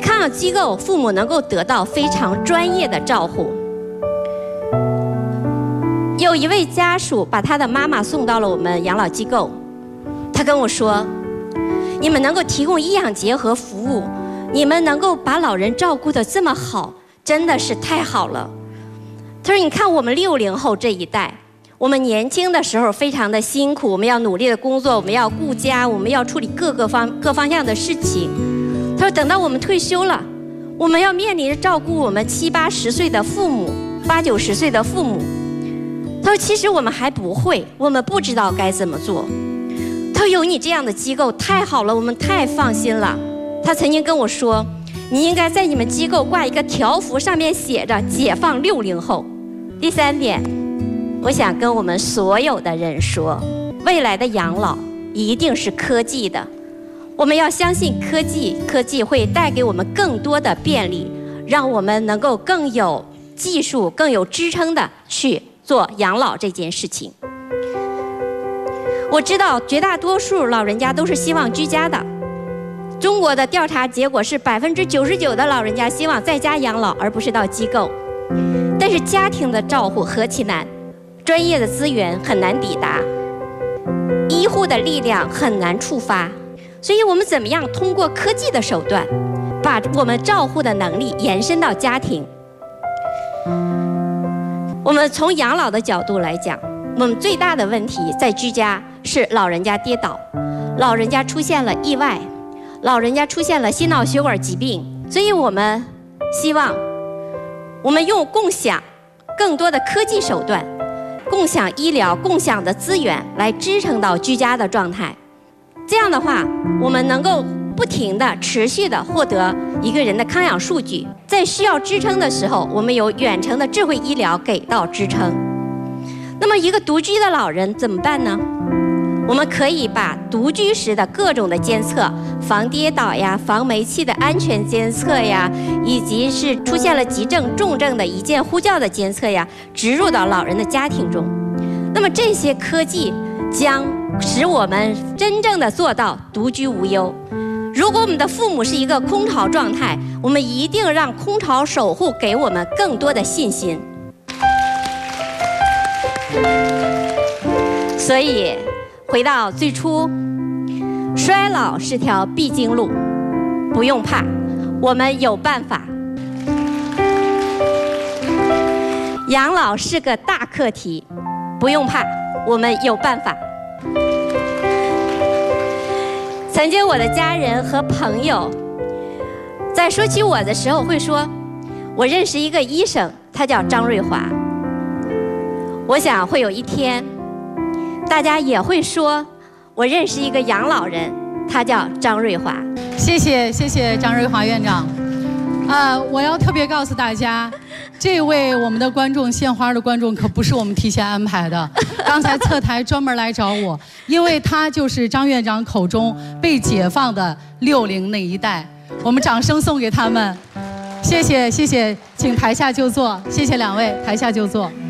康养机构，父母能够得到非常专业的照护。有一位家属把他的妈妈送到了我们养老机构，他跟我说：“你们能够提供医养结合服务，你们能够把老人照顾得这么好，真的是太好了。”他说：“你看我们60后这一代，我们年轻的时候非常的辛苦，我们要努力的工作，我们要顾家，我们要处理各方向的事情。他说等到我们退休了，我们要面临着照顾我们70、80岁的父母，80、90岁的父母。他说其实我们还不会，我们不知道该怎么做。他说有你这样的机构太好了，我们太放心了。他曾经跟我说，你应该在你们机构挂一个条幅，上面写着解放60后。第3点，我想跟我们所有的人说，未来的养老一定是科技的，我们要相信科技，科技会带给我们更多的便利，让我们能够更有技术、更有支撑的去做养老这件事情。我知道绝大多数老人家都是希望居家的，中国的调查结果是99%的老人家希望在家养老，而不是到机构。但是家庭的照护何其难，专业的资源很难抵达，医护的力量很难触发，所以我们怎么样通过科技的手段，把我们照护的能力延伸到家庭。我们从养老的角度来讲，我们最大的问题在居家是老人家跌倒，老人家出现了意外，老人家出现了心脑血管疾病，所以我们希望我们用共享更多的科技手段，共享医疗、共享的资源来支撑到居家的状态。这样的话，我们能够不停地、持续地获得一个人的康养数据，在需要支撑的时候，我们有远程的智慧医疗给到支撑。那么一个独居的老人怎么办呢？我们可以把独居时的各种的监测，防跌倒呀、防煤气的安全监测呀，以及是出现了急症、重症的一键呼叫的监测呀，植入到老人的家庭中。那么这些科技将使我们真正的做到独居无忧。如果我们的父母是一个空巢状态，我们一定让空巢守护给我们更多的信心。所以回到最初，衰老是条必经路，不用怕，我们有办法。养老是个大课题，不用怕，我们有办法。曾经我的家人和朋友在说起我的时候会说，我认识一个医生，他叫张瑞华。我想会有一天，大家也会说，我认识一个养老人，他叫张瑞华。 谢谢张瑞华院长。我要特别告诉大家，这位我们的观众献花的观众可不是我们提前安排的，刚才侧台专门来找我，因为他就是张院长口中被解放的60那一代。我们掌声送给他们，谢谢，请台下就坐，谢谢2位，台下就坐。